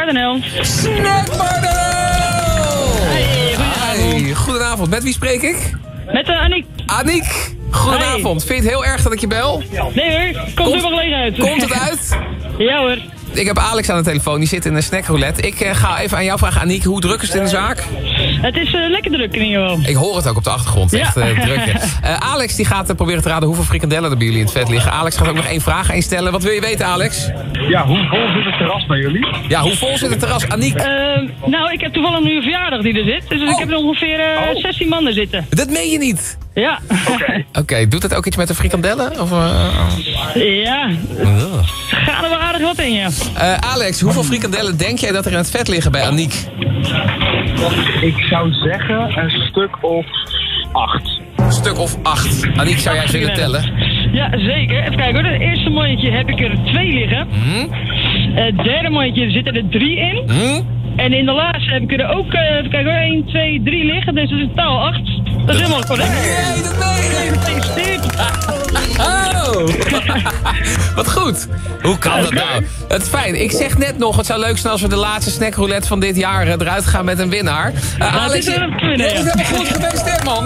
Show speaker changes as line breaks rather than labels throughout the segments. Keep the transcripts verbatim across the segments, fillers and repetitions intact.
N L.
Snackbardo!
Hey, goedenavond.
Hey, goedenavond. Met wie spreek ik?
Met uh, Aniek.
Aniek, goedenavond. Vind je het heel erg dat ik je bel?
Nee hoor, komt, komt helemaal gelegen uit.
Komt het uit?
Ja hoor.
Ik heb Alex aan de telefoon, die zit in een snackroulette. Ik uh, ga even aan jou vragen, Aniek, hoe druk is het in de zaak?
Het is uh, lekker druk in ieder geval.
Ik hoor het ook op de achtergrond, echt
ja.
uh, druk. Uh, Alex die gaat uh, proberen te raden hoeveel frikandellen er bij jullie in het vet liggen. Alex gaat ook nog één vraag aan je stellen. Wat wil je weten, Alex?
Ja, hoe vol zit het terras bij jullie?
Ja, hoe vol zit het terras, Aniek?
Uh, nou, ik heb toevallig nu een verjaardag die er zit. Dus
oh.
ik heb er ongeveer uh,
oh.
zestien man er zitten.
Dat meen je niet?
Ja.
Oké. Okay.
Oké, okay, doet het ook iets met de frikandellen? Of, uh...
Ja.
Oh.
Gaat er wel aardig wat in, ja.
Uh, Alex, hoeveel frikandellen denk jij dat er in het vet liggen bij Aniek?
Ik zou zeggen een stuk of acht.
Een stuk of acht. Aniek, zou jij willen tellen?
Ja, zeker. Even kijken hoor. Het eerste mondje heb ik er twee liggen.
Hmm?
Het derde mondje zitten er drie in.
Hmm?
En in de laatste heb ik er ook, uh, even kijken hoor, één, twee, drie liggen. Dus dat is in totaal acht. Dat is helemaal correct.
Nee, dat meen je
Gefeliciteerd.
Oh! Wat goed. Hoe kan dat nou? Het is fijn. Ik zeg net nog, het zou leuk zijn als we de laatste snackroulette van dit jaar uh, eruit gaan met een winnaar. Uh,
ja,
Alex,
dit is een winnaar.
Dit is helemaal goed. Gefeliciteerd, man.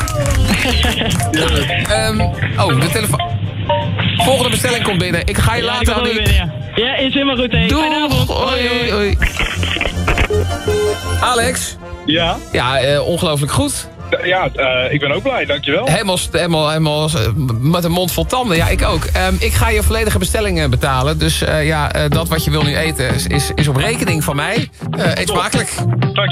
um, oh, de telefoon. Volgende bestelling komt binnen. Ik ga je
ja,
later, Aniek.
binnen, ja. ja, is helemaal goed. Hey. Fijne avond.
Hoi, hoi, hoi. Alex?
Ja?
Ja, uh, ongelooflijk goed.
Ja, uh, ik ben ook blij, dankjewel.
Helemaal, helemaal, helemaal uh, met een mond vol tanden. Ja, ik ook. Um, ik ga je volledige bestelling uh, betalen. Dus uh, ja, uh, dat wat je wil nu eten is, is, is op rekening van mij. Uh, eet smakelijk.
Dank